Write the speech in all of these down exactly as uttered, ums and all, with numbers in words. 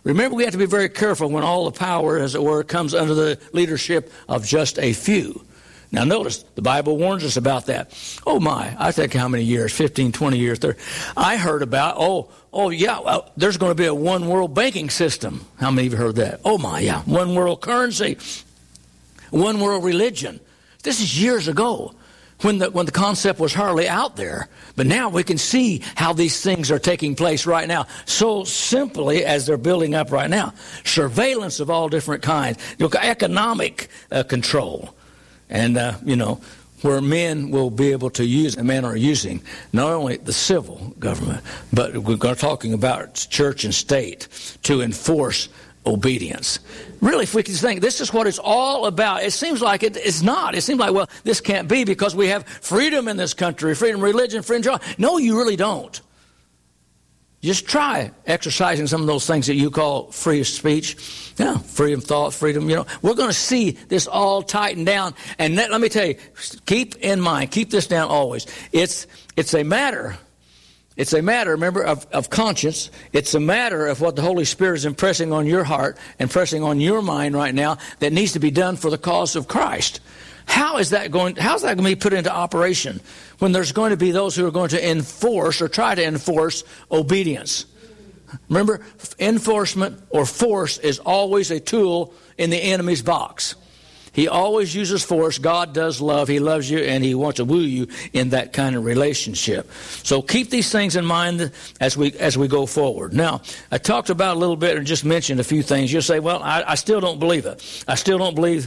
Remember, we have to be very careful when all the power, as it were, comes under the leadership of just a few. Now notice, the Bible warns us about that. Oh my, I think how many years, fifteen, twenty years, thirty. I heard about, oh, oh yeah, well, there's going to be a one world banking system. How many of you heard that? Oh my, yeah, one world currency, one world religion. This is years ago when the, when the concept was hardly out there. But now we can see how these things are taking place right now, so simply as they're building up right now. Surveillance of all different kinds, you know, economic uh, control. And, uh, you know, where men will be able to use, and men are using, not only the civil government, but we're talking about church and state to enforce obedience. Really, if we can think, this is what it's all about. It seems like it, it's not. It seems like, well, this can't be because we have freedom in this country, freedom of religion, freedom of joy. No, you really don't. Just try exercising some of those things that you call free of speech. Yeah, freedom of thought, freedom, you know. We're going to see this all tighten down. And let, let me tell you, keep in mind, keep this down always. It's it's a matter, it's a matter, remember, of, of conscience. It's a matter of what the Holy Spirit is impressing on your heart and pressing on your mind right now that needs to be done for the cause of Christ. How is that going, how is that going to be put into operation when there's going to be those who are going to enforce or try to enforce obedience? Remember, enforcement or force is always a tool in the enemy's box. He always uses force. God does love. He loves you, and he wants to woo you in that kind of relationship. So keep these things in mind as we as we go forward. Now, I talked about a little bit and just mentioned a few things. You'll say, well, I, I still don't believe it. I still don't believe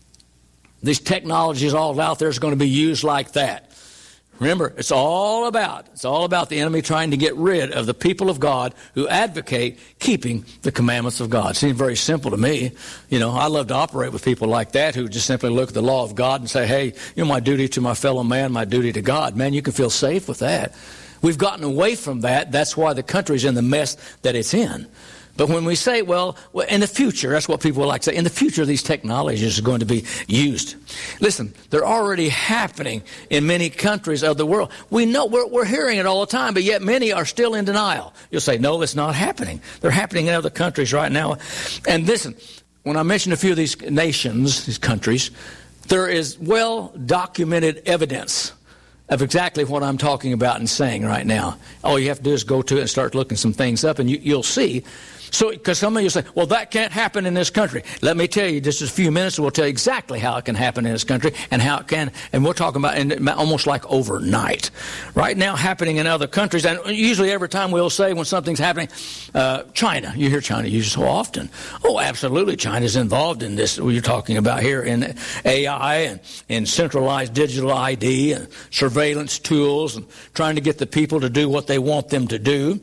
these technologies all out there is going to be used like that. Remember, it's all about, it's all about the enemy trying to get rid of the people of God who advocate keeping the commandments of God. It seems very simple to me. You know, I love to operate with people like that who just simply look at the law of God and say, hey, you know, my duty to my fellow man, my duty to God. Man, you can feel safe with that. We've gotten away from that. That's why the country's in the mess that it's in. But when we say, well, in the future, that's what people like to say, in the future these technologies are going to be used. Listen, they're already happening in many countries of the world. We know, we're, we're hearing it all the time, but yet many are still in denial. You'll say, no, it's not happening. They're happening in other countries right now. And listen, when I mentioned a few of these nations, these countries, there is well-documented evidence of exactly what I'm talking about and saying right now. All you have to do is go to it and start looking some things up, and you, you'll see. So, because some of you say, well, that can't happen in this country. Let me tell you, just a few minutes, we'll tell you exactly how it can happen in this country and how it can, and we're talking about in, almost like overnight. Right now, happening in other countries, and usually every time we'll say when something's happening, uh, China, you hear China used so often. Oh, absolutely, China's involved in this you're talking about here in A I and in centralized digital I D and surveillance tools and trying to get the people to do what they want them to do.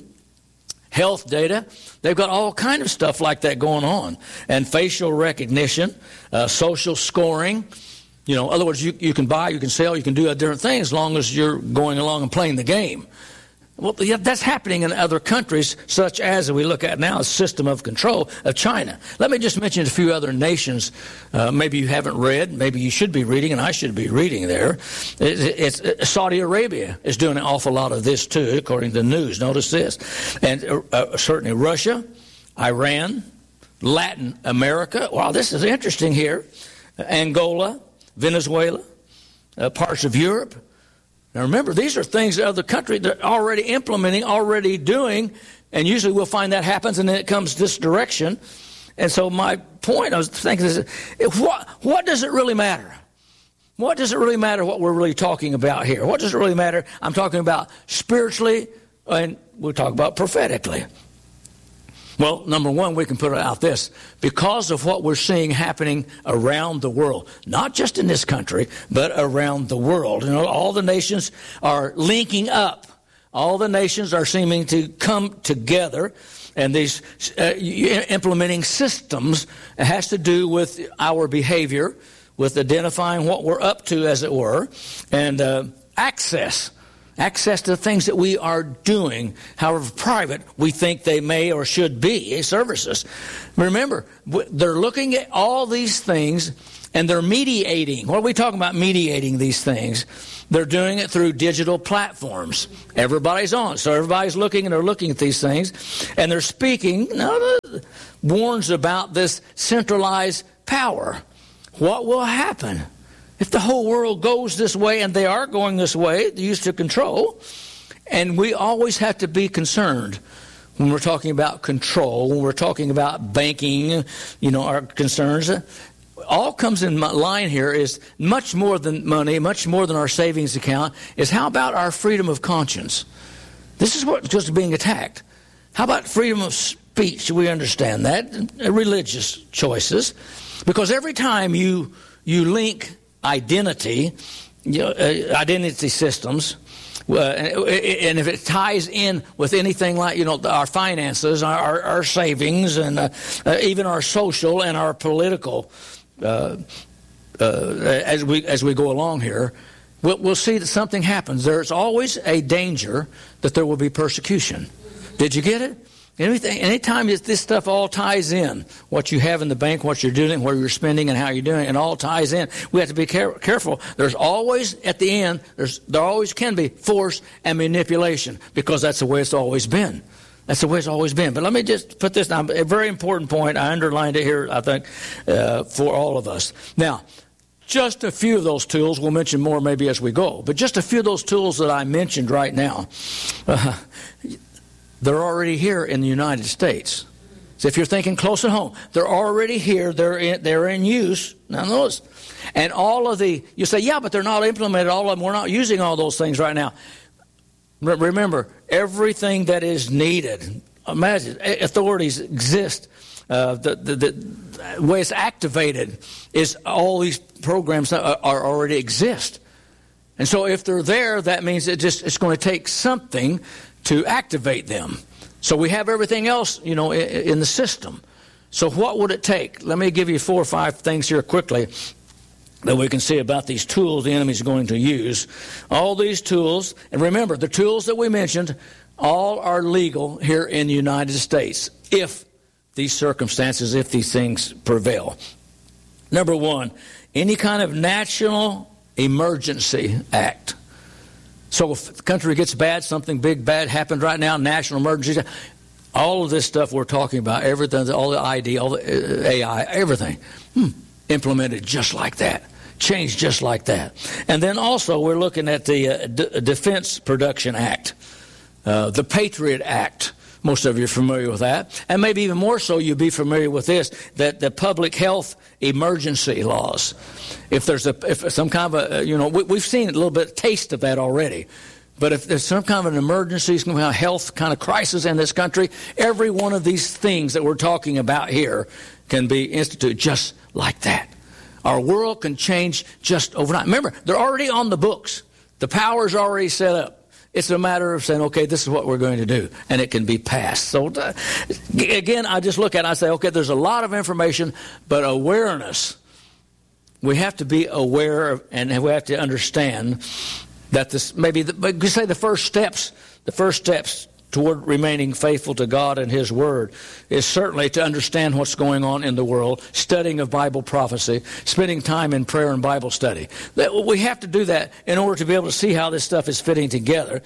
Health data, they've got all kind of stuff like that going on. And facial recognition, uh, social scoring. You know, in other words, you, you can buy, you can sell, you can do a different thing as long as you're going along and playing the game. Well, yeah, that's happening in other countries, such as we look at now, a system of control of China. Let me just mention a few other nations. Uh, maybe you haven't read, maybe you should be reading, and I should be reading there. It's, it's, Saudi Arabia is doing an awful lot of this too, according to the news. Notice this. And uh, certainly Russia, Iran, Latin America. Wow, this is interesting here. Angola, Venezuela, uh, parts of Europe. Now remember, these are things that other countries are already implementing, already doing, and usually we'll find that happens and then it comes this direction. And so my point, I was thinking, is what, what does it really matter? What does it really matter what we're really talking about here? What does it really matter? I'm talking about spiritually, and we'll talk about prophetically. Well, number one, we can put it out this. Because of what we're seeing happening around the world, not just in this country, but around the world. You know, all the nations are linking up. All the nations are seeming to come together. And these uh, implementing systems has to do with our behavior, with identifying what we're up to, as it were, and uh, access. Access to the things that we are doing, however private we think they may or should be, services. Remember, they're looking at all these things And they're mediating. What are we talking about mediating these things? They're doing it through digital platforms. Everybody's on. So everybody's looking and they're looking at these things. And they're speaking, no, warns about this centralized power. What will happen if the whole world goes this way, and they are going this way, used to control? And we always have to be concerned when we're talking about control, when we're talking about banking, you know, our concerns. All comes in line here is much more than money, much more than our savings account, is how about our freedom of conscience? This is what's just being attacked. How about freedom of speech? We understand that. Religious choices. Because every time you you link identity, you know, uh, identity systems, uh, and if it ties in with anything like, you know, our finances, our, our savings, and uh, uh, even our social and our political, uh, uh, as we as we go along here, we'll, we'll see that something happens. There's always a danger that there will be persecution. Did you get it? Anything, anytime this stuff all ties in, what you have in the bank, what you're doing, where you're spending, and how you're doing it, it all ties in. We have to be care- careful. There's always, at the end, there's, there always can be force and manipulation, because that's the way it's always been. That's the way it's always been. But let me just put this down. A very important point. I underlined it here, I think, uh, for all of us. Now, just a few of those tools, we'll mention more maybe as we go, but just a few of those tools that I mentioned right now, uh, they're already here in the United States. So if you're thinking close at home, they're already here. They're in, they're in use. Now notice. And all of the, you say, yeah, but they're not implemented, all of them. We're not using all those things right now. Remember, everything that is needed, imagine, authorities exist. Uh, the, the, the way it's activated is all these programs that are, are already exist. And so if they're there, that means it just it's going to take something to activate them. So we have everything else, you know, in, in the system. So what would it take? Let me give you four or five things here quickly that we can see about these tools the enemy's going to use. All these tools, and remember, the tools that we mentioned, all are legal here in the United States, if these circumstances, if these things prevail. Number one, any kind of national emergency act. So if the country gets bad, something big bad happened right now, national emergency, all of this stuff we're talking about, everything, all the I D, all the A I, everything, hmm, implemented just like that, changed just like that. And then also we're looking at the uh, D- Defense Production Act, uh, the Patriot Act. Most of you are familiar with that. And maybe even more so you'll be familiar with this, that the public health emergency laws. If there's a, if some kind of a, you know, we, we've seen a little bit of taste of that already. But if there's some kind of an emergency, some kind of health kind of crisis in this country, every one of these things that we're talking about here can be instituted just like that. Our world can change just overnight. Remember, they're already on the books. The power's already set up. It's a matter of saying, okay, this is what we're going to do, and it can be passed. So, uh, again, I just look at it and I say, okay, there's a lot of information, but awareness. We have to be aware of, and we have to understand that this maybe, the, you say the first steps, the first steps toward remaining faithful to God and His Word is certainly to understand what's going on in the world, studying of Bible prophecy, spending time in prayer and Bible study. We have to do that in order to be able to see how this stuff is fitting together.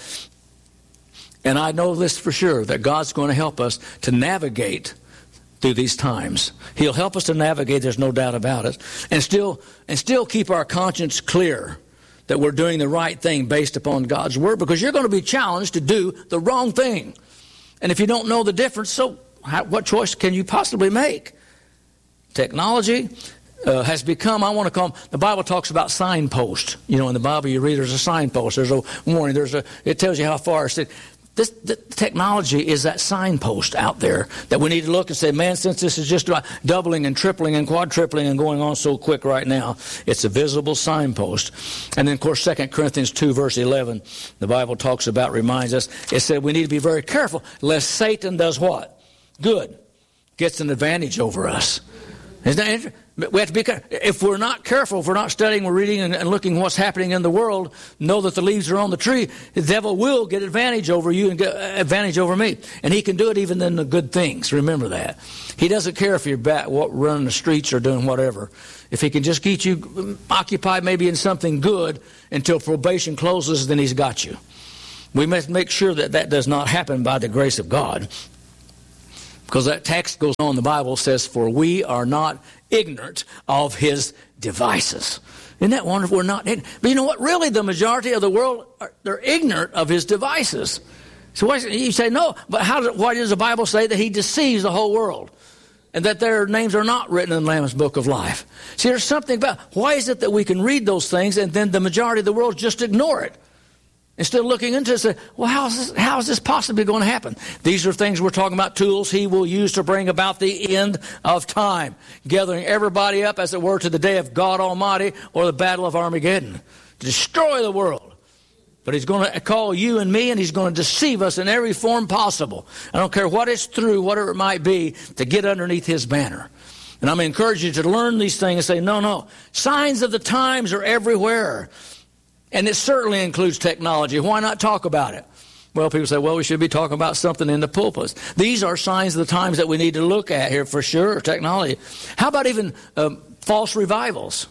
And I know this for sure, that God's going to help us to navigate through these times. He'll help us to navigate, there's no doubt about it, and still and still keep our conscience clear that we're doing the right thing based upon God's Word, because you're going to be challenged to do the wrong thing. And if you don't know the difference, so how, what choice can you possibly make? Technology uh, has become, I want to call them, the Bible talks about signposts. You know, in the Bible you read there's a signpost, there's a warning, there's a, it tells you how far it's. This the technology is that signpost out there that we need to look and say, man, since this is just doubling and tripling and quadrupling and going on so quick right now, it's a visible signpost. And then, of course, Second Corinthians two, verse eleven, the Bible talks about, reminds us, it said we need to be very careful lest Satan does what? Good. Gets an advantage over us. Isn't that interesting? We have to be careful. If we're not careful, if we're not studying, we're reading and, and looking what's happening in the world, know that the leaves are on the tree, the devil will get advantage over you and get advantage over me. And he can do it even in the good things. Remember that. He doesn't care if you're back, what, running the streets or doing whatever. If he can just get you occupied maybe in something good until probation closes, then he's got you. We must make sure that that does not happen by the grace of God. Because that text goes on, the Bible says, for we are not ignorant of his devices. Isn't that wonderful? We're not ignorant. But you know what? Really, the majority of the world, are, they're ignorant of his devices. So why, you say, no, but how does, why does the Bible say that he deceives the whole world? And that their names are not written in the Lamb's Book of Life? See, there's something about, why is it that we can read those things and then the majority of the world just ignore it? Instead of looking into it and say, well, how is, this, how is this possibly going to happen? These are things we're talking about, tools he will use to bring about the end of time. Gathering everybody up, as it were, to the day of God Almighty or the battle of Armageddon. To destroy the world. But he's going to call you and me, and he's going to deceive us in every form possible. I don't care what it's through, whatever it might be, to get underneath his banner. And I'm going to encourage you to learn these things and say, no, no. Signs of the times are everywhere. And it certainly includes technology. Why not talk about it? Well, people say, well, we should be talking about something in the pulpits. These are signs of the times that we need to look at here for sure, technology. How about even um, false revivals,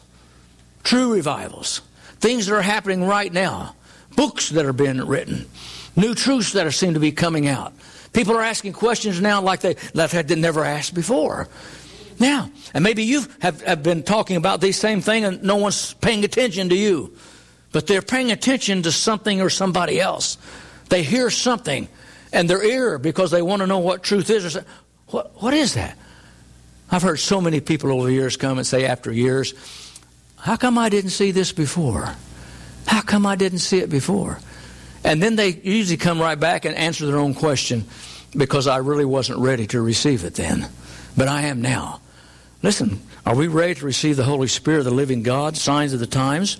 true revivals, things that are happening right now, books that are being written, new truths that are seem to be coming out. People are asking questions now like they, like they never asked before. Now, and maybe you have, have been talking about these same things and no one's paying attention to you. But they're paying attention to something or somebody else. They hear something, and their ear, because they want to know what truth is. Or say, what, what is that? I've heard so many people over the years come and say after years, how come I didn't see this before? How come I didn't see it before? And then they usually come right back and answer their own question, because I really wasn't ready to receive it then. But I am now. Listen, are we ready to receive the Holy Spirit of the living God, signs of the times?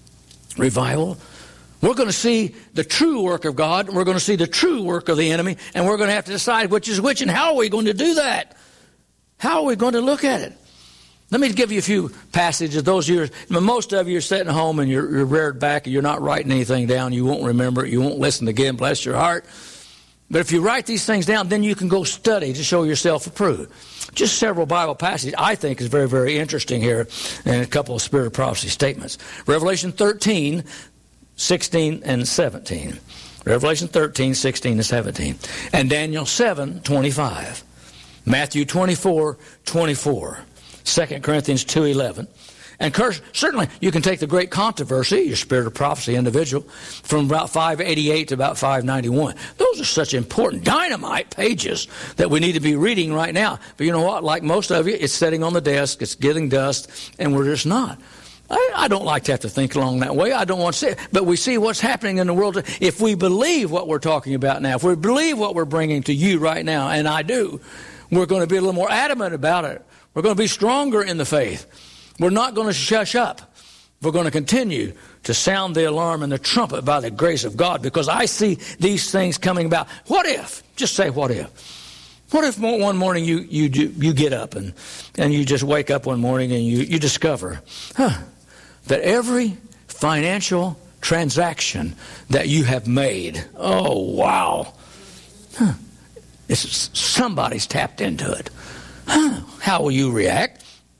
Revival. We're going to see the true work of God, and we're going to see the true work of the enemy, and we're going to have to decide which is which, and how are we going to do that? How are we going to look at it? Let me give you a few passages. Those years, most of you are sitting at home and you're, you're reared back, and you're not writing anything down. You won't remember it. You won't listen again. Bless your heart. But if you write these things down, then you can go study to show yourself approved. Just several Bible passages I think is very, very interesting here, and a couple of spirit of prophecy statements. Revelation thirteen, sixteen, and seventeen. Revelation thirteen, sixteen, and seventeen. And Daniel seven, twenty-five. Matthew twenty-four, twenty-four. Second Corinthians two, eleven. And certainly you can take the great controversy, your spirit of prophecy individual, from about five eighty-eight to about five ninety-one. Those are such important dynamite pages that we need to be reading right now. But you know what? Like most of you, it's sitting on the desk, it's getting dust, and we're just not. I, I don't like to have to think along that way. I don't want to see it. But we see what's happening in the world. If we believe what we're talking about now, if we believe what we're bringing to you right now, and I do, we're going to be a little more adamant about it. We're going to be stronger in the faith. We're not going to shush up. We're going to continue to sound the alarm and the trumpet by the grace of God, because I see these things coming about. What if? Just say what if. What if one morning you you you get up and, and you just wake up one morning and you, you discover huh, that every financial transaction that you have made, oh, wow, huh, it's, somebody's tapped into it. Huh, how will you react?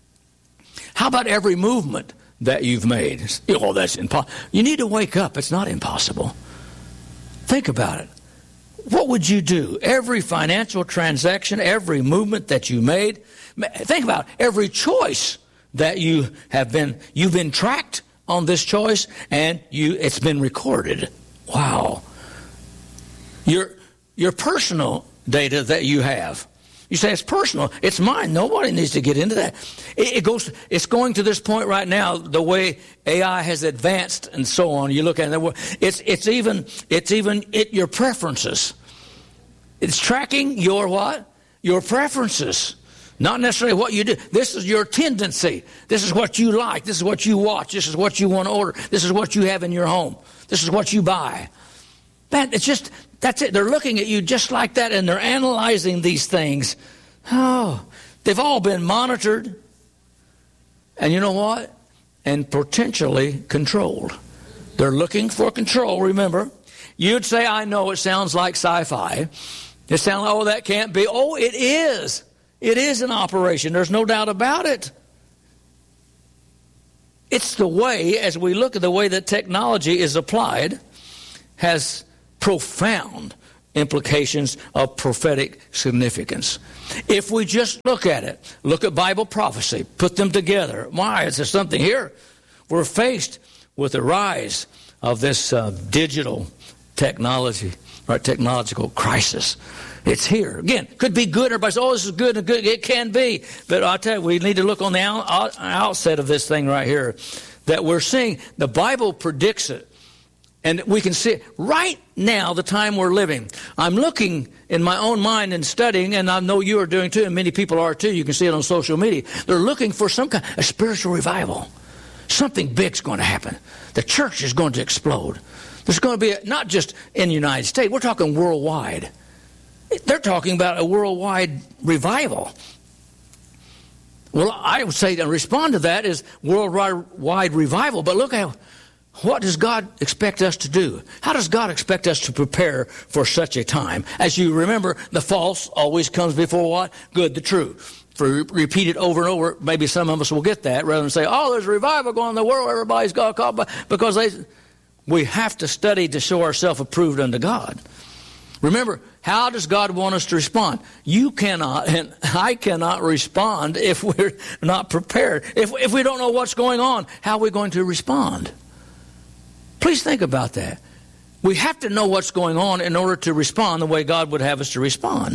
How about every movement that you've made? Oh, that's impossible. You need to wake up. It's not impossible. Think about it. What would you do? Every financial transaction, every movement that you made. Think about it. Every choice that you have been, you've been tracked on this choice, and you, it's been recorded. Wow. Your, your personal data that you have. You say it's personal. It's mine. Nobody needs to get into that. It, it goes. It's going to this point right now. The way A I has advanced and so on. You look at it. It's it's even it's even it, your preferences. It's tracking your what? Your preferences. Not necessarily what you do. This is your tendency. This is what you like. This is what you watch. This is what you want to order. This is what you have in your home. This is what you buy. Man, it's just. That's it. They're looking at you just like that, and they're analyzing these things. Oh, they've all been monitored. And you know what? And potentially controlled. They're looking for control, remember. You'd say, I know it sounds like sci-fi. It sounds like, oh, that can't be. Oh, it is. It is an operation. There's no doubt about it. It's the way, as we look at the way that technology is applied, has profound implications of prophetic significance. If we just look at it, look at Bible prophecy, put them together. Why? Is there something here? We're faced with the rise of this uh, digital technology, or technological crisis. It's here. Again, could be good. Everybody says, oh, this is good and good. It can be. But I'll tell you, we need to look on the out, outset of this thing right here, that we're seeing. The Bible predicts it. And we can see it right now, the time we're living. I'm looking in my own mind and studying, and I know you are doing too, and many people are too. You can see it on social media. They're looking for some kind of spiritual revival. Something big's going to happen. The church is going to explode. There's going to be, a, not just in the United States, we're talking worldwide. They're talking about a worldwide revival. Well, I would say to respond to that is worldwide revival, but look at what does God expect us to do? How does God expect us to prepare for such a time? As you remember, the false always comes before what? Good, the true. For repeat it over and over, maybe some of us will get that, rather than say, oh, there's a revival going on in the world, everybody's got caught by, because they, we have to study to show ourselves approved unto God. Remember, how does God want us to respond? You cannot, and I cannot respond if we're not prepared. If, if we don't know what's going on, how are we going to respond? Please think about that. We have to know what's going on in order to respond the way God would have us to respond.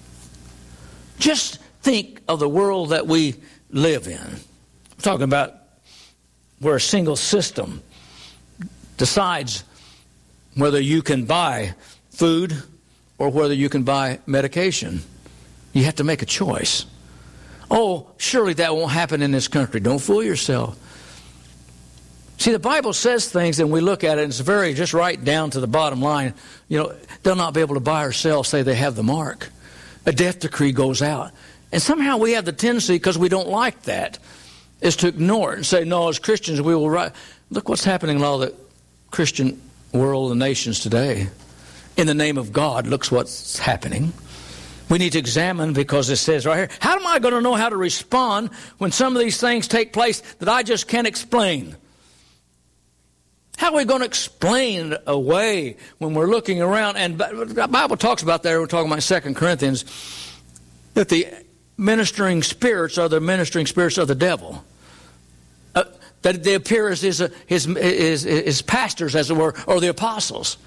Just think of the world that we live in. I'm talking about where a single system decides whether you can buy food or whether you can buy medication. You have to make a choice. Oh, surely that won't happen in this country. Don't fool yourself. See, the Bible says things, and we look at it, and it's very, just right down to the bottom line. You know, they'll not be able to buy or sell, say they have the mark. A death decree goes out. And somehow we have the tendency, because we don't like that, is to ignore it and say, no, as Christians, we will write. Look what's happening in all the Christian world and nations today. In the name of God, looks what's happening. We need to examine, because it says right here, how am I going to know how to respond when some of these things take place that I just can't explain? How are we going to explain it away when we're looking around? And the Bible talks about that. We're talking about Second Corinthians, that the ministering spirits are the ministering spirits of the devil. Uh, that they appear as his, his, his, his pastors, as it were, or the apostles.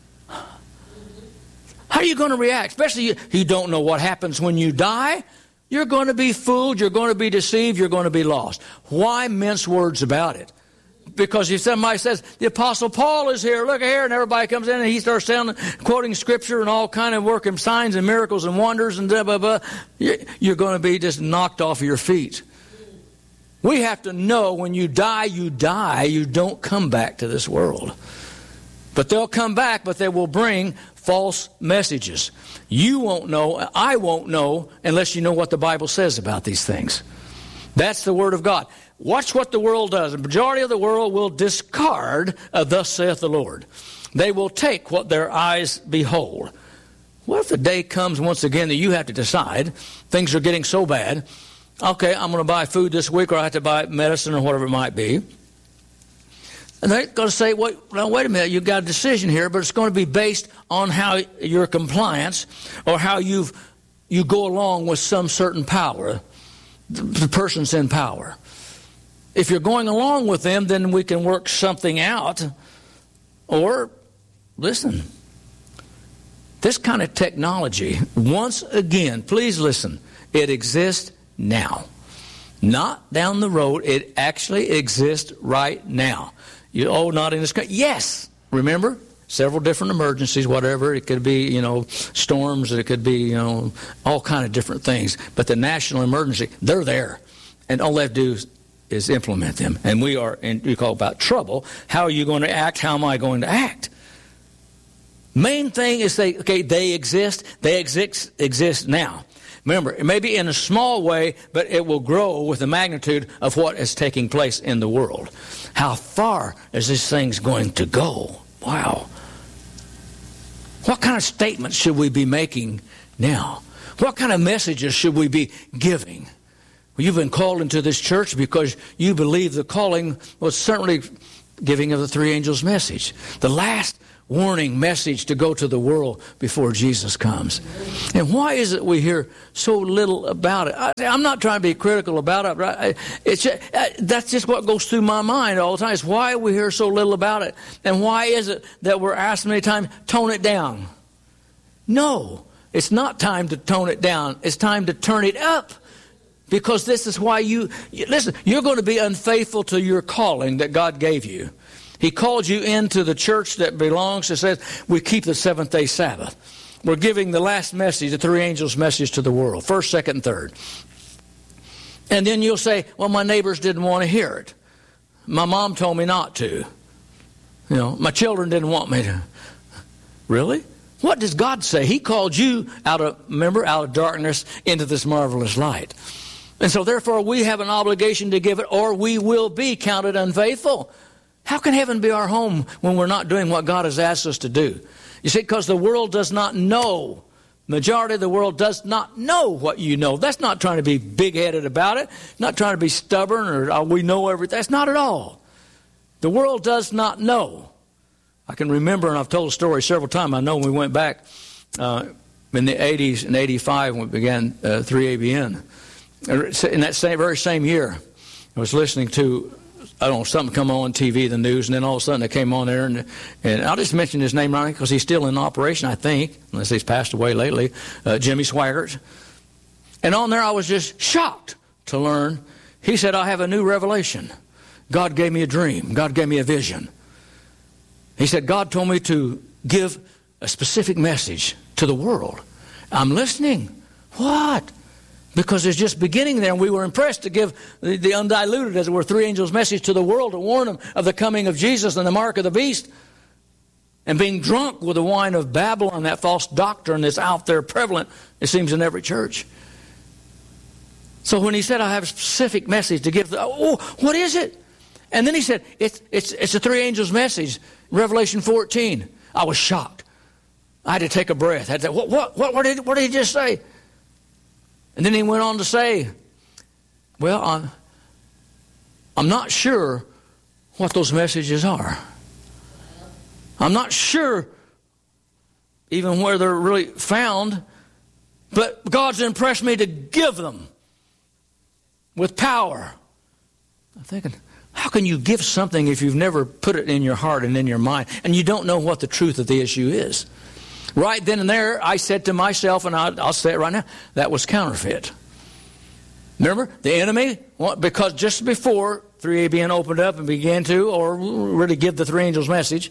How are you going to react? Especially you, you don't know what happens when you die. You're going to be fooled. You're going to be deceived. You're going to be lost. Why mince words about it? Because if somebody says, the Apostle Paul is here, look here, and everybody comes in and he starts sounding, quoting Scripture and all kind of working signs and miracles and wonders and blah, blah, blah, you're going to be just knocked off your feet. We have to know when you die, you die. You don't come back to this world. But they'll come back, but they will bring false messages. You won't know, I won't know, unless you know what the Bible says about these things. That's the Word of God. Watch what the world does. The majority of the world will discard, uh, thus saith the Lord. They will take what their eyes behold. What if the day comes once again that you have to decide, things are getting so bad, okay, I'm going to buy food this week, or I have to buy medicine or whatever it might be. And they're going to say, wait, well, wait a minute, you've got a decision here, but it's going to be based on how your compliance or how you've you go along with some certain power, the person's in power. If you're going along with them, then we can work something out. Or, listen, this kind of technology, once again, please listen, it exists now. Not down the road. It actually exists right now. You, oh, not in this country. Yes, remember, several different emergencies, whatever. It could be, you know, storms. It could be, you know, all kind of different things. But the national emergency, they're there. And all they have to do is is implement them. And we are, in, you call about trouble. How are you going to act? How am I going to act? Main thing is they, okay, they exist. They exist, exist now. Remember, it may be in a small way, but it will grow with the magnitude of what is taking place in the world. How far is this thing going to go? Wow. What kind of statements should we be making now? What kind of messages should we be giving? Well, you've been called into this church because you believe the calling was certainly giving of the three angels' message. The last warning message to go to the world before Jesus comes. And why is it we hear so little about it? I, I'm not trying to be critical about it. Right? It's just, that's just what goes through my mind all the time. It's why we hear so little about it. And why is it that we're asked many times, tone it down? No, it's not time to tone it down. It's time to turn it up. Because this is why you, you, listen, you're going to be unfaithful to your calling that God gave you. He called you into the church that belongs, it says, we keep the seventh day Sabbath. We're giving the last message, the three angels' message to the world, first, second, and third. And then you'll say, well, my neighbors didn't want to hear it. My mom told me not to. You know, my children didn't want me to. Really? What does God say? He called you out of, remember, out of darkness into this marvelous light. And so therefore we have an obligation to give it, or we will be counted unfaithful. How can heaven be our home when we're not doing what God has asked us to do? You see, because the world does not know. Majority of the world does not know what you know. That's not trying to be big-headed about it. Not trying to be stubborn or oh, we know everything. That's not at all. The world does not know. I can remember, and I've told the story several times. I know when we went back uh, in the eighties and eighty-five when we began uh, three A B N. In that same, very same year, I was listening to, I don't know, something come on T V, the news, and then all of a sudden it came on there, and and I'll just mention his name right because he's still in operation, I think, unless he's passed away lately, uh, Jimmy Swaggart. And on there I was just shocked to learn, he said, I have a new revelation. God gave me a dream. God gave me a vision. He said, God told me to give a specific message to the world. I'm listening. What? Because it's just beginning there, and we were impressed to give the, the undiluted, as it were, three angels' message to the world to warn them of the coming of Jesus and the mark of the beast. And being drunk with the wine of Babylon, that false doctrine that's out there prevalent, it seems, in every church. So when he said, I have a specific message to give, oh, what is it? And then he said, it's, it's, it's a three angels' message, Revelation fourteen. I was shocked. I had to take a breath. I had to say, what, what, what, what, did, what did he just say? And then he went on to say, well, I'm, I'm not sure what those messages are. I'm not sure even where they're really found, but God's impressed me to give them with power. I'm thinking, how can you give something if you've never put it in your heart and in your mind, and you don't know what the truth of the issue is? Right then and there, I said to myself, and I'll, I'll say it right now, that was counterfeit. Remember, the enemy, because just before three A B N opened up and began to, or really give the three angels message,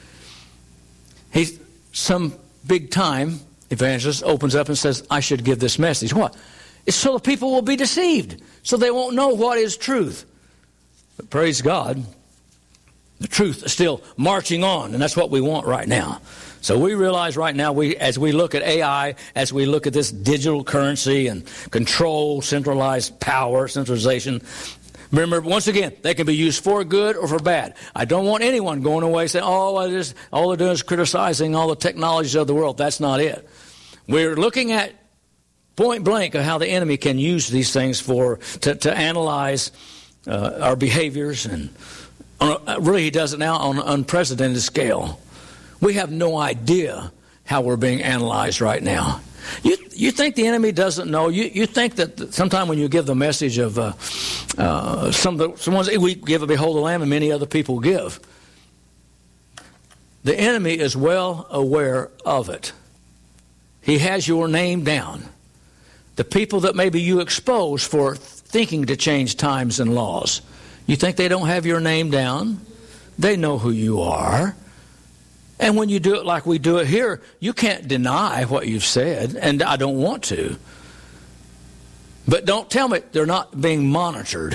he, some big time evangelist opens up and says, I should give this message. What? It's so the people will be deceived, so they won't know what is truth. But praise God, the truth is still marching on, and that's what we want right now. So we realize right now, we, as we look at A I, as we look at this digital currency and control, centralized power, centralization, remember, once again, they can be used for good or for bad. I don't want anyone going away saying, oh, I just, all they're doing is criticizing all the technologies of the world. That's not it. We're looking at point blank of how the enemy can use these things for to, to analyze uh, our behaviors. And on a, really, he does it now on an unprecedented scale. We have no idea how we're being analyzed right now. You you think the enemy doesn't know? You you think that sometime when you give the message of uh, uh, some of the some ones we give a Behold the Lamb and many other people give, the enemy is well aware of it. He has your name down. The people that maybe you expose for thinking to change times and laws, you think they don't have your name down? They know who you are. And when you do it like we do it here, you can't deny what you've said, and I don't want to. But don't tell me they're not being monitored,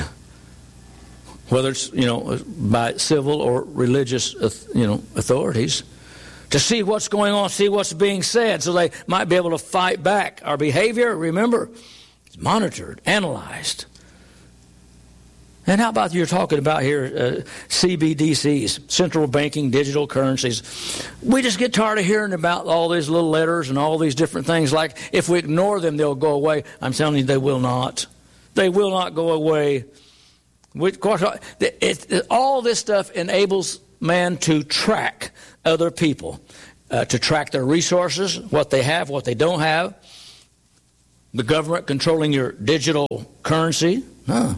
whether it's, you know, by civil or religious, you know, authorities. to see what's going on, see what's being said, so they might be able to fight back. Our behavior, remember, is monitored, analyzed. And how about you're talking about here, uh, C B D Cs, central banking digital currencies. We just get tired of hearing about all these little letters and all these different things. Like if we ignore them, they'll go away. I'm telling you, they will not. They will not go away. We, of course, it, it, all this stuff enables man to track other people, uh, to track their resources, what they have, what they don't have. The government controlling your digital currency. Huh.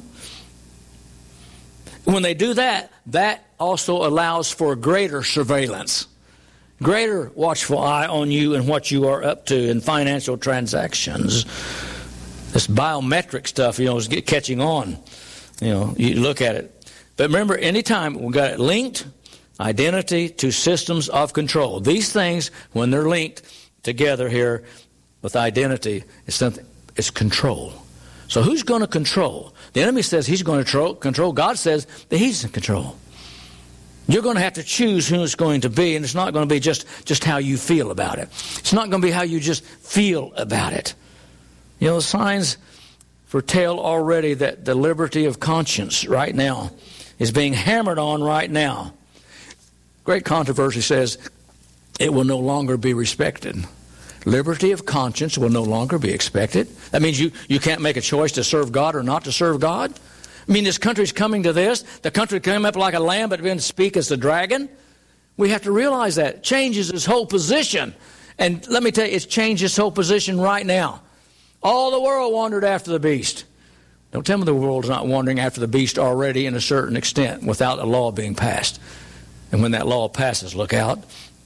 When they do that, that also allows for greater surveillance, greater watchful eye on you and what you are up to in financial transactions. This biometric stuff, you know, is catching on. You know, you look at it. But remember, anytime we've got it linked, identity to systems of control. These things, when they're linked together here with identity, it's something, it's control. So who's going to control? The enemy says he's going to control. God says that he's in control. You're going to have to choose who it's going to be, and it's not going to be just, just how you feel about it. It's not going to be how you just feel about it. You know, the signs foretell already that the liberty of conscience right now is being hammered on right now. Great controversy says it will no longer be respected. Liberty of conscience will no longer be expected. That means you, you can't make a choice to serve God or not to serve God. I mean, this country's coming to this. The country came up like a lamb, but didn't speak as the dragon. We have to realize that. It changes its whole position. And let me tell you, it's changed its whole position right now. All the world wandered after the beast. Don't tell me the world's not wandering after the beast already in a certain extent without a law being passed. And when that law passes, look out.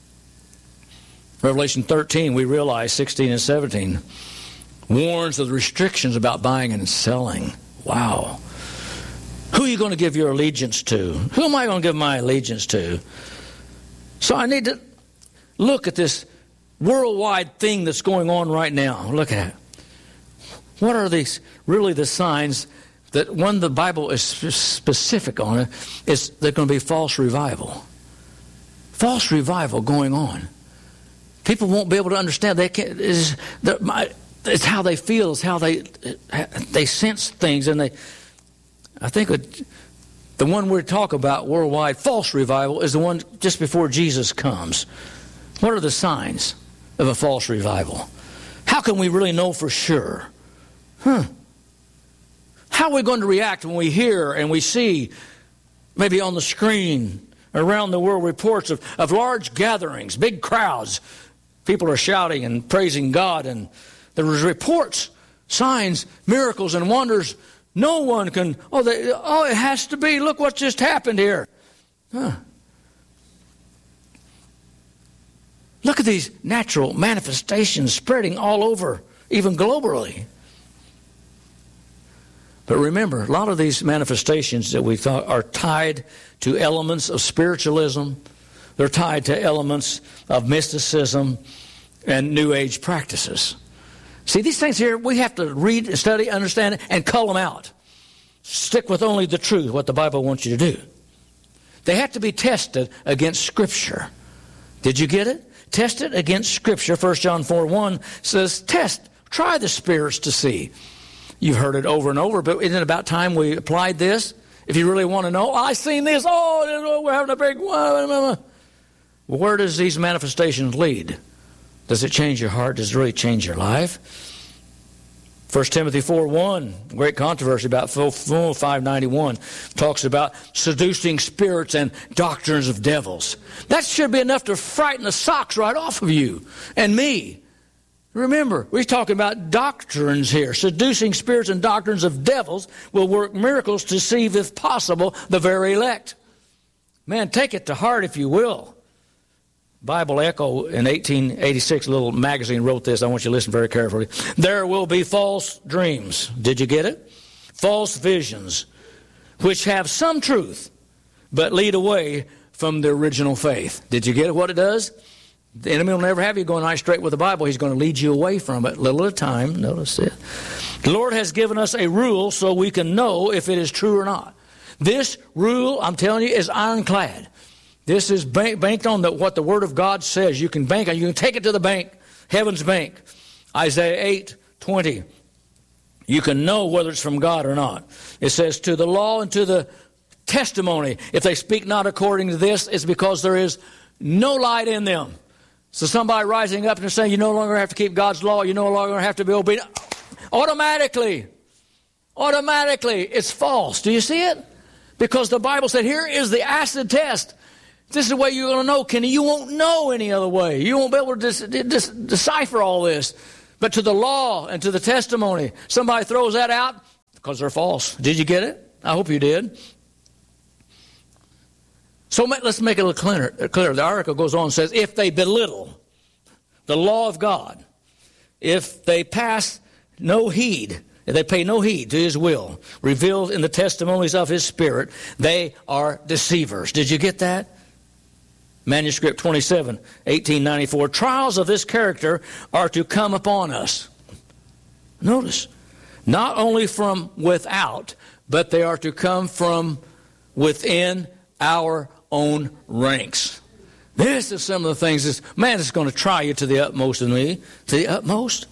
Revelation thirteen, we realize, sixteen and seventeen, warns of the restrictions about buying and selling. Wow. Who are you going to give your allegiance to? Who am I going to give my allegiance to? So I need to look at this worldwide thing that's going on right now. Look at it. What are these really the signs that when the Bible is specific on it, is there's going to be false revival. False revival going on. People won't be able to understand. They can't. It's, it's how they feel. It's how they they sense things. And they, I think it, the one we're talking about, worldwide false revival, is the one just before Jesus comes. What are the signs of a false revival? How can we really know for sure? Huh. How are we going to react when we hear and we see, maybe on the screen, around the world, reports of, of large gatherings, big crowds? People are shouting and praising God, and there was reports, signs, miracles, and wonders. No one can, oh, they, oh, it has to be. Look what just happened here. Huh. Look at these natural manifestations spreading all over, even globally. But remember, a lot of these manifestations that we thought are tied to elements of spiritualism. They're tied to elements of mysticism and New Age practices. See, these things here, we have to read, study, understand, and cull them out. Stick with only the truth, what the Bible wants you to do. They have to be tested against Scripture. Did you get it? Test it against Scripture. First John four one says, test, try the spirits to see. You've heard it over and over, but isn't it about time we applied this? If you really want to know, I seen this, oh, we're having a big one. Well, where does these manifestations lead? Does it change your heart? Does it really change your life? First Timothy four one, great controversy about five ninety-one, talks about seducing spirits and doctrines of devils. That should be enough to frighten the socks right off of you and me. Remember, we're talking about doctrines here. Seducing spirits and doctrines of devils will work miracles to deceive, if possible, the very elect. Man, take it to heart if you will. Bible Echo in eighteen eighty-six, a little magazine wrote this. I want you to listen very carefully. There will be false dreams. Did you get it? False visions, which have some truth, but lead away from the original faith. Did you get it, what it does? The enemy will never have you going right straight with the Bible. He's going to lead you away from it little at a time. Notice it. The Lord has given us a rule so we can know if it is true or not. This rule, I'm telling you, is ironclad. This is bank, banked on the, what the Word of God says. You can bank on. You can take it to the bank, heaven's bank. Isaiah eight twenty. You can know whether it's from God or not. It says, to the law and to the testimony, if they speak not according to this, it's because there is no light in them. So somebody rising up and saying, you no longer have to keep God's law, you no longer have to be obedient. Automatically, automatically, it's false. Do you see it? Because the Bible said, here is the acid test. This is the way you're going to know, Kenny. You won't know any other way. You won't be able to dis- dis- decipher all this. But to the law and to the testimony, somebody throws that out because they're false. Did you get it? I hope you did. So let's make it a little clearer. clearer. The article goes on and says, if they belittle the law of God, if they pass no heed, if they pay no heed to his will, revealed in the testimonies of his Spirit, they are deceivers. Did you get that? Manuscript twenty-seven, eighteen ninety-four. Trials of this character are to come upon us. Notice, not only from without, but they are to come from within our own ranks. This is some of the things this man is going to try you to the utmost in me, to the utmost.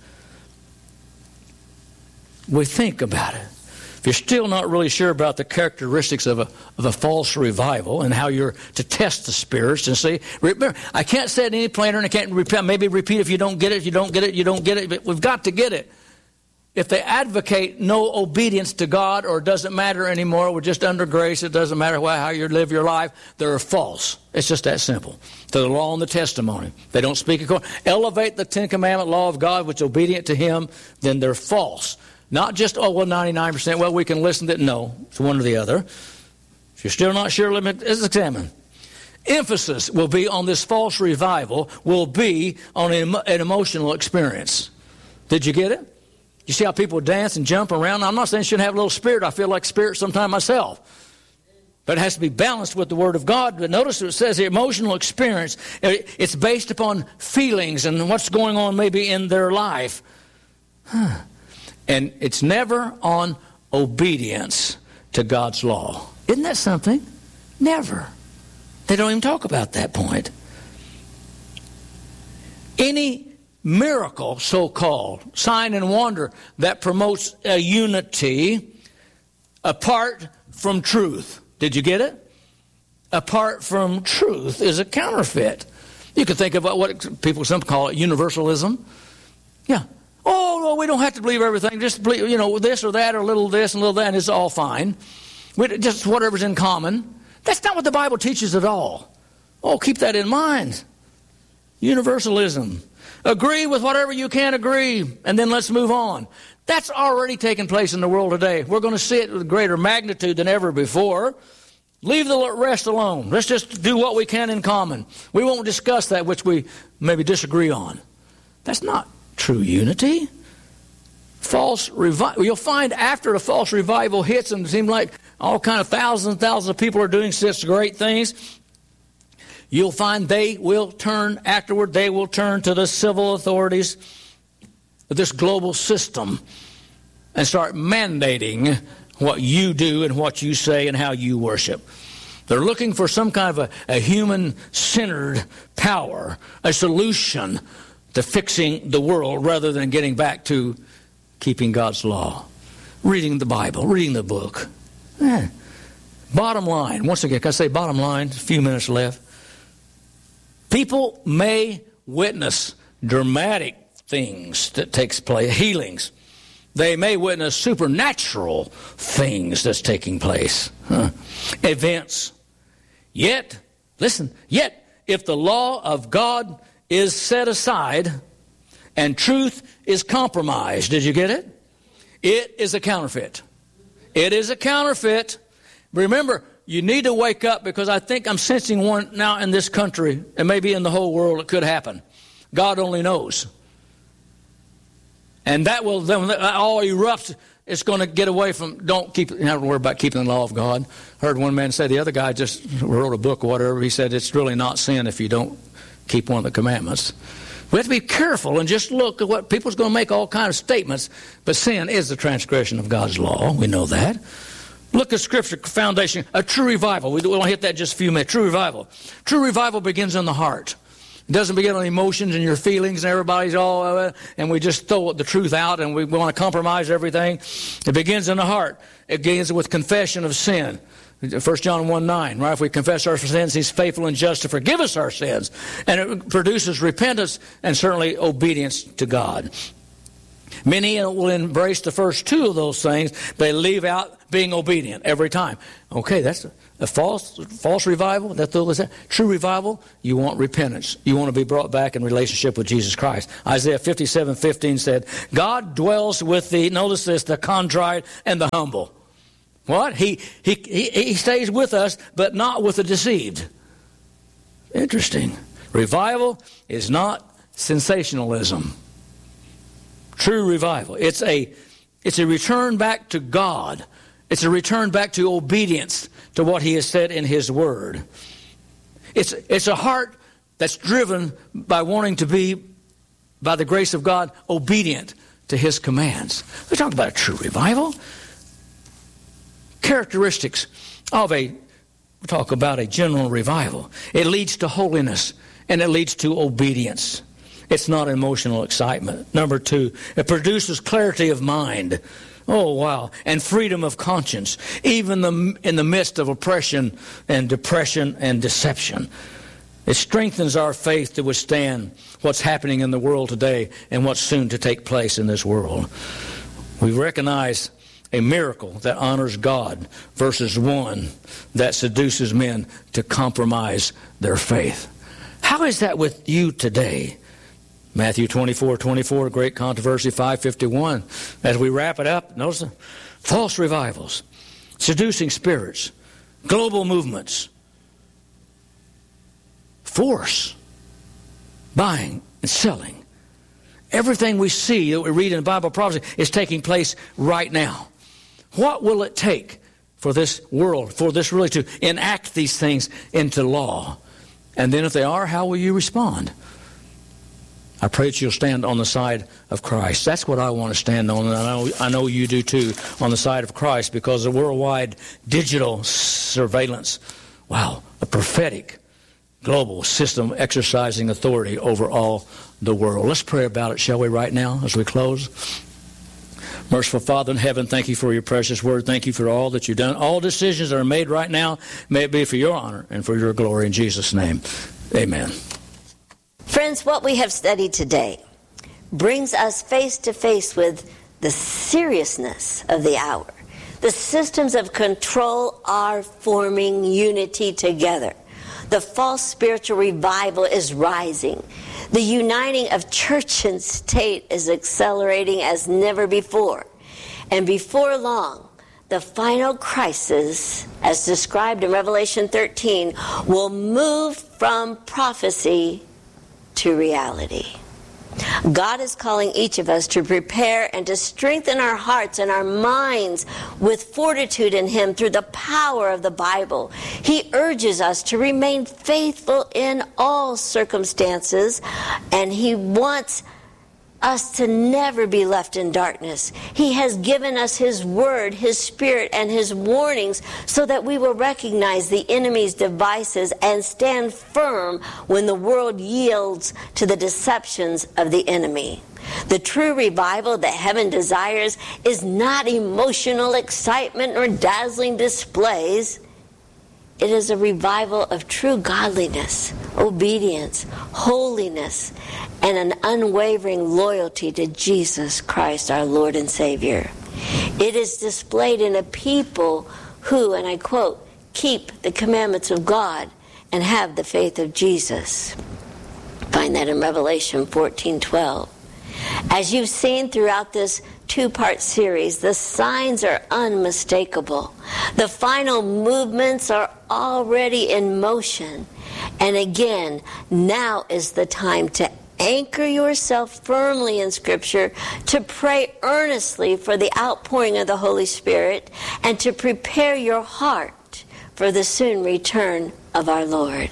We think about it. If you're still not really sure about the characteristics of a of a false revival and how you're to test the spirits and see, remember, I can't say it any plainer, and I can't repeat, maybe repeat if you don't get it, you don't get it, you don't get it, but we've got to get it. If they advocate no obedience to God, or it doesn't matter anymore, we're just under grace, it doesn't matter how you live your life, they're false. It's just that simple. To the law and the testimony. They don't speak according. Elevate the Ten Commandment law of God, which is obedient to him, then they're false. Not just, oh, well, ninety-nine percent, well, we can listen to it. No, it's one or the other. If you're still not sure, let me let's examine. Emphasis will be on this false revival, will be on an, an emotional experience. Did you get it? You see how people dance and jump around? I'm not saying you shouldn't have a little spirit. I feel like spirit sometimes myself. But it has to be balanced with the Word of God. But notice what it says here, emotional experience. It's based upon feelings and what's going on maybe in their life. Huh. And it's never on obedience to God's law. Isn't that something? Never. They don't even talk about that point. Any miracle, so-called, sign and wonder that promotes a unity apart from truth. Did you get it? Apart from truth is a counterfeit. You can think of what people some call it universalism. Yeah. Oh, no, we don't have to believe everything. Just believe, you know, this or that or a little this and a little that, and it's all fine. We, just whatever's in common. That's not what the Bible teaches at all. Oh, keep that in mind. Universalism. Agree with whatever you can agree, and then let's move on. That's already taking place in the world today. We're going to see it with greater magnitude than ever before. Leave the rest alone. Let's just do what we can in common. We won't discuss that which we maybe disagree on. That's not true unity. False revival. You'll find after a false revival hits, and it seems like all kind of thousands and thousands of people are doing such great things, you'll find they will turn afterward, they will turn to the civil authorities of this global system and start mandating what you do and what you say and how you worship. They're looking for some kind of a, a human-centered power, a solution to fixing the world rather than getting back to keeping God's law, reading the Bible, reading the book. Eh. Bottom line, once again, can I say bottom line? A few minutes left. People may witness dramatic things that takes place, healings. They may witness supernatural things that's taking place, huh? Events. Yet, listen, yet if the law of God is set aside and truth is compromised, did you get it? It is a counterfeit. It is a counterfeit. Remember, you need to wake up, because I think I'm sensing one now in this country, and maybe in the whole world it could happen. God only knows. And that will then all erupts. It's going to get away from, don't keep, you don't have to worry about keeping the law of God. I heard one man say, the other guy just wrote a book or whatever. He said it's really not sin if you don't keep one of the commandments. We have to be careful and just look at what people's going to make all kinds of statements. But sin is the transgression of God's law. We know that. Look Look at Scripture foundation, a true revival. We want to hit that in just a few minutes. True revival. True revival begins in the heart. It doesn't begin on emotions and your feelings and everybody's all, uh, and we just throw the truth out and we want to compromise everything. It begins in the heart. It begins with confession of sin. First John one nine, right? If we confess our sins, He's faithful and just to forgive us our sins. And it produces repentance and certainly obedience to God. Many will embrace the first two of those things. They leave out being obedient every time. Okay, that's a, a false false revival. That's the true revival. You want repentance. You want to be brought back in relationship with Jesus Christ. Isaiah fifty-seven fifteen said, God dwells with the, notice this, the contrite and the humble. What? He, he, he, he stays with us, but not with the deceived. Interesting. Revival is not sensationalism. True revival. It's a, it's a return back to God. It's a return back to obedience to what He has said in His Word. It's, it's a heart that's driven by wanting to be, by the grace of God, obedient to His commands. We talk about a true revival. Characteristics of a, we talk about a general revival. It leads to holiness and it leads to obedience. It's not emotional excitement. Number two, it produces clarity of mind. Oh, wow. And freedom of conscience, even the, in the midst of oppression and depression and deception. It strengthens our faith to withstand what's happening in the world today and what's soon to take place in this world. We recognize a miracle that honors God versus one that seduces men to compromise their faith. How is that with you today? Matthew twenty-four twenty-four, great controversy, five fifty-one. As we wrap it up, notice false revivals, seducing spirits, global movements, force, buying and selling. Everything we see that we read in the Bible prophecy is taking place right now. What will it take for this world, for this really to enact these things into law? And then if they are, how will you respond? I pray that you'll stand on the side of Christ. That's what I want to stand on, and I know, I know you do too, on the side of Christ, because the worldwide digital surveillance, wow, a prophetic global system exercising authority over all the world. Let's pray about it, shall we, right now as we close? Merciful Father in heaven, thank you for your precious word. Thank you for all that you've done. All decisions that are made right now, may it be for your honor and for your glory. In Jesus' name, amen. Friends, what we have studied today brings us face to face with the seriousness of the hour. The systems of control are forming unity together. The false spiritual revival is rising. The uniting of church and state is accelerating as never before. And before long, the final crisis, as described in Revelation thirteen, will move from prophecy to reality. God is calling each of us to prepare and to strengthen our hearts and our minds with fortitude in Him through the power of the Bible. He urges us to remain faithful in all circumstances, and He wants us to never be left in darkness. He has given us His Word, His Spirit, and His warnings so that we will recognize the enemy's devices and stand firm when the world yields to the deceptions of the enemy. The true revival that heaven desires is not emotional excitement or dazzling displays. It is a revival of true godliness, obedience, holiness, and an unwavering loyalty to Jesus Christ, our Lord and Savior. It is displayed in a people who, and I quote, keep the commandments of God and have the faith of Jesus. Find that in Revelation fourteen twelve. As you've seen throughout this two-part series, the signs are unmistakable. The final movements are already in motion. And again, now is the time to anchor yourself firmly in Scripture, to pray earnestly for the outpouring of the Holy Spirit, and to prepare your heart for the soon return of our Lord.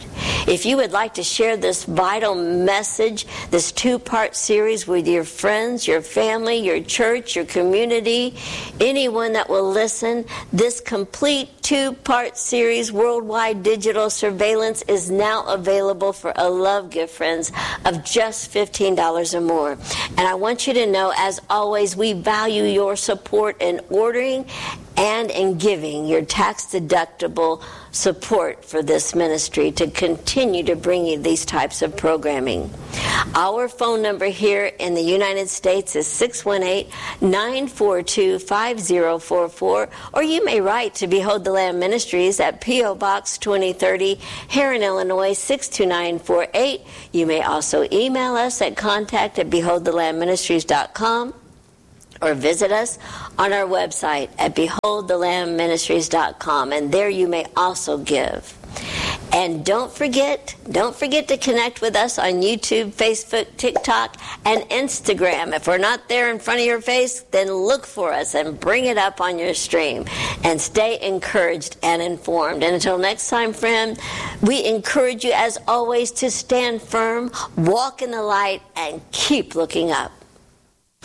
If you would like to share this vital message, this two-part series with your friends, your family, your church, your community, anyone that will listen, this complete two-part series, Worldwide Digital Surveillance, is now available for a love gift, friends, of just fifteen dollars or more. And I want you to know, as always, we value your support in ordering and in giving your tax-deductible support for this ministry to continue to bring you these types of programming. Our phone number here in the United States is six one eight, nine four two, five zero four four, or you may write to Behold the Lamb Ministries at P O Box twenty thirty, Heron, Illinois six two nine four eight. You may also email us at contact at behold the lamb ministries dot com. Or visit us on our website at behold the lamb ministries dot com, and there you may also give. And don't forget, don't forget to connect with us on YouTube, Facebook, TikTok, and Instagram. If we're not there in front of your face, then look for us and bring it up on your stream. And stay encouraged and informed. And until next time, friend, we encourage you, as always, to stand firm, walk in the light, and keep looking up.